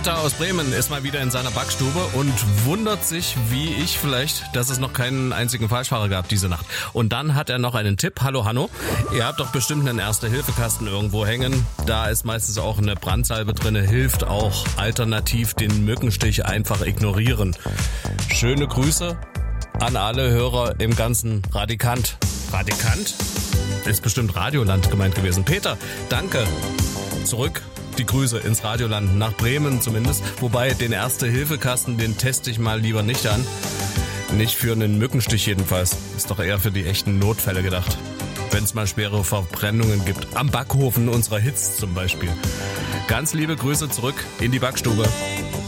Peter aus Bremen ist mal wieder in seiner Backstube und wundert sich, wie ich vielleicht, dass es noch keinen einzigen Falschfahrer gab diese Nacht. Und dann hat er noch einen Tipp. Hallo Hanno, ihr habt doch bestimmt einen Erste-Hilfe-Kasten irgendwo hängen. Da ist meistens auch eine Brandsalbe drin, hilft auch. Alternativ den Mückenstich einfach ignorieren. Schöne Grüße an alle Hörer im ganzen Radikant. Radikant? Ist bestimmt Radioland gemeint gewesen. Peter, danke. Zurück die Grüße ins Radioland, nach Bremen zumindest. Wobei den Erste-Hilfe-Kasten, den teste ich mal lieber nicht an. Nicht für einen Mückenstich jedenfalls. Ist doch eher für die echten Notfälle gedacht. Wenn es mal schwere Verbrennungen gibt. Am Backofen unserer Hits zum Beispiel. Ganz liebe Grüße zurück in die Backstube.